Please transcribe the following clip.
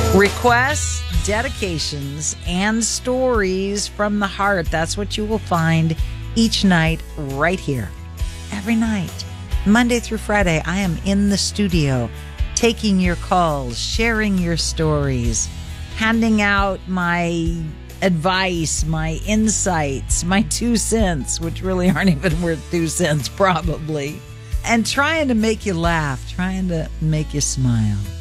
Requests, dedications, and stories from the heart. That's what you will find each night right here. Every night, Monday through Friday, I am in the studio taking your calls, sharing your stories, handing out my advice, my insights, my 2 cents, which really aren't even worth 2 cents probably, and trying to make you laugh, trying to make you smile.